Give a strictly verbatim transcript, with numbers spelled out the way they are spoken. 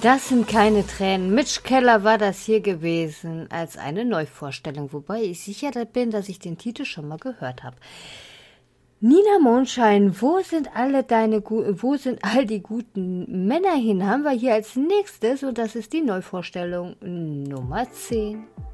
Das sind keine Tränen. Mitch Keller war das hier gewesen als eine Neuvorstellung, wobei ich sicher bin, dass ich den Titel schon mal gehört habe. Nina Mondschein, wo sind alle deine, wo sind all die guten Männer hin? Haben wir hier als nächstes und das ist die Neuvorstellung Nummer zehn.